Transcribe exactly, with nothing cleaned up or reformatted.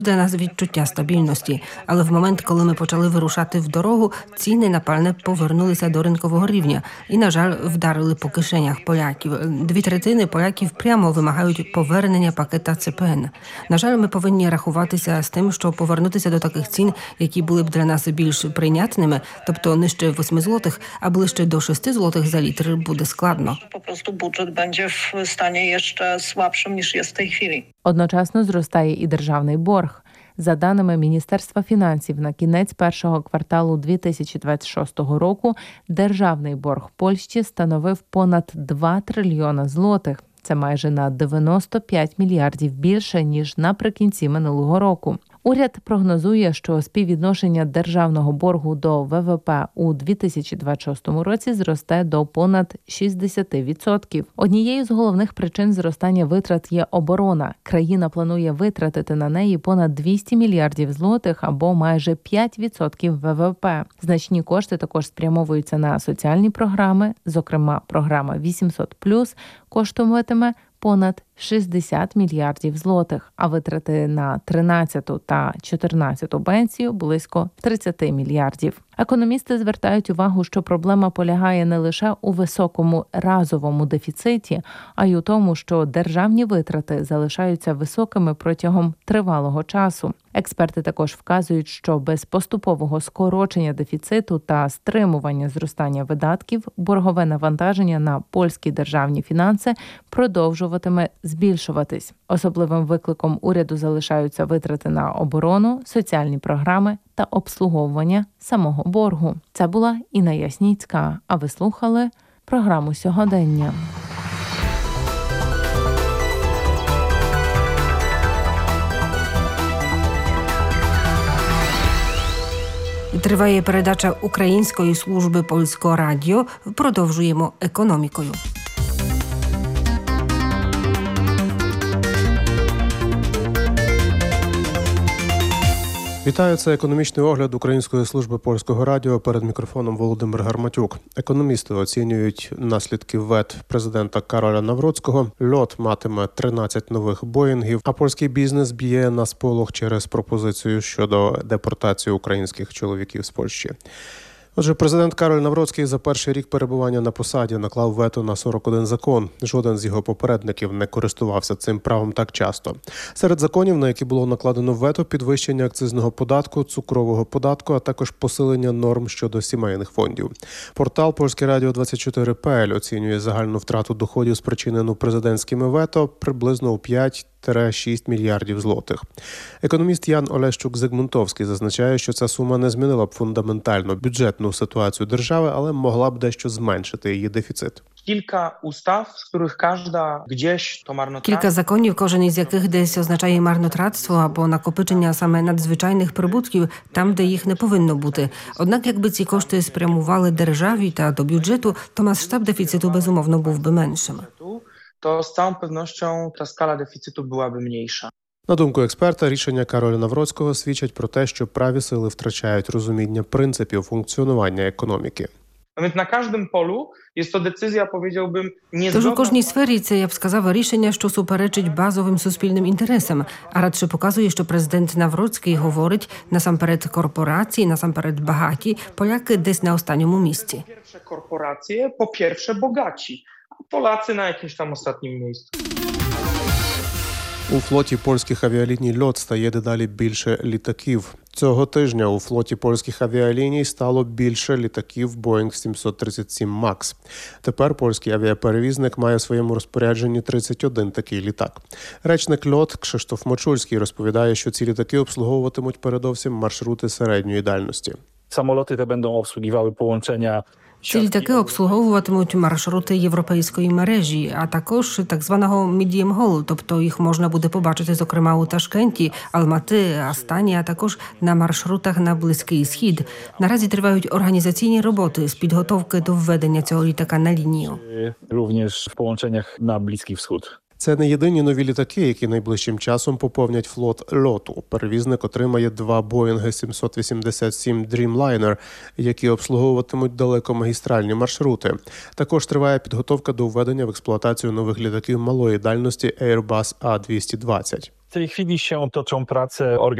Для нас відчуття стабільності, але в момент, коли ми почали вирушати в дорогу, ціни на пальне повернулися до ринкового рівня і, на жаль, вдарили по кишенях поляків. Дві третини поляків прямо вимагають повернення пакета Це Пе Ен. На жаль, ми повинні рахуватися з тим, що повернутися до таких цін, які були б для нас більш прийнятними, тобто нижче восьми злотих, а ближче до шести злотих за літр, буде складно. Просто бюджет буде в стані ще слабшим, ніж є в цій хвилі. Одночасно зростає і державний борг. За даними Міністерства фінансів, на кінець першого кварталу дві тисячі двадцять шостого року державний борг Польщі становив понад два трильйона злотих. Це майже на дев'яносто п'ять мільярдів більше, ніж наприкінці минулого року. Уряд прогнозує, що співвідношення державного боргу до Ве Ве Пе у дві тисячі двадцять шостому році зросте до понад шістдесят відсотків. Однією з головних причин зростання витрат є оборона. Країна планує витратити на неї понад двісті мільярдів злотих або майже п'ять відсотків Ве Ве Пе. Значні кошти також спрямовуються на соціальні програми, зокрема програма вісімсот плюс коштуватиме понад шістдесят мільярдів злотих, а витрати на тринадцяту та чотирнадцяту пенсію близько тридцять мільярдів. Економісти звертають увагу, що проблема полягає не лише у високому разовому дефіциті, а й у тому, що державні витрати залишаються високими протягом тривалого часу. Експерти також вказують, що без поступового скорочення дефіциту та стримування зростання видатків боргове навантаження на польські державні фінанси продовжуватиме збільшуватись. Особливим викликом уряду залишаються витрати на оборону, соціальні програми та обслуговування самого боргу. Це була Інна Ясніцька, а ви слухали програму «Сьогодення». Триває передача Української служби Польського радіо. Продовжуємо економікою. Вітаю, це економічний огляд Української служби Польського радіо. Перед мікрофоном Володимир Гарматюк. Економісти оцінюють наслідки вет президента Кароля Навроцького. Льот матиме тринадцять нових боїнгів, а польський бізнес б'є на сполох через пропозицію щодо депортації українських чоловіків з Польщі. Отже, президент Кароль Навроцький за перший рік перебування на посаді наклав вето на сорок один закон. Жоден з його попередників не користувався цим правом так часто. Серед законів, на які було накладено вето, підвищення акцизного податку, цукрового податку, а також посилення норм щодо сімейних фондів. Портал Польське Радіо двадцять чотири крапка пе ель оцінює загальну втрату доходів, спричинену президентськими вето, приблизно у п'ять шість мільярдів злотих. Економіст Ян Олещук-Зигмунтовський зазначає, що ця сума не змінила б фундаментально бюджетну ситуацію держави, але могла б дещо зменшити її дефіцит. Кілька устав, з яких кожна гdzieś to marnotrawstwo. Кілька законів, кожен із яких десь означає марнотратство або накопичення саме надзвичайних прибутків там, де їх не повинно бути. Однак, якби ці кошти спрямували державі та до бюджету, то масштаб дефіциту безумовно був би меншим. To z całą pewnością ta skala deficytu byłaby mniejsza. На думку експерта, рішення Кароля Навроцького свідчать про те, що праві сили втрачають розуміння принципів функціонування економіки. Więc na każdym polu jest to decyzja, powiedziałbym, niezgodna. Тож у кожній сфері це, я б сказав, рішення, що суперечить базовим суспільним інтересам, а радше показує, що президент Навроцький говорить насамперед корпорації, насамперед багаті, поляки десь на останньому місці. Pierwsze korporacje, po pierwsze bogaci, a Polacy na jakimś tam ostatnim miejscu. У флоті польських авіаліній «Льот» стає дедалі більше літаків. Цього тижня у флоті польських авіаліній стало більше літаків Боїнг сімсот тридцять сім Макс. Тепер польський авіаперевізник має в своєму розпорядженні тридцять один такий літак. Речник «Льот» Кшиштоф Мочульський розповідає, що ці літаки обслуговуватимуть передовсім маршрути середньої дальності. Samoloty te będą obsługiwały połączenia. Ці літаки обслуговуватимуть маршрути європейської мережі, а також так званого medium haul, тобто їх можна буде побачити, зокрема, у Ташкенті, Алмати, Астані, а також на маршрутах на Близький Схід. Наразі тривають організаційні роботи з підготовки до введення цього літака на лінію. Również w połączeniach na Bliski Wschód. Це не єдині нові літаки, які найближчим часом поповнять флот «Льоту». Перевізник отримає два Боїнги сімсот вісімдесят сім Dreamliner, які обслуговуватимуть далекомагістральні маршрути. Також триває підготовка до введення в експлуатацію нових літаків малої дальності Airbus А двісті двадцять. tej chwili się toczą prace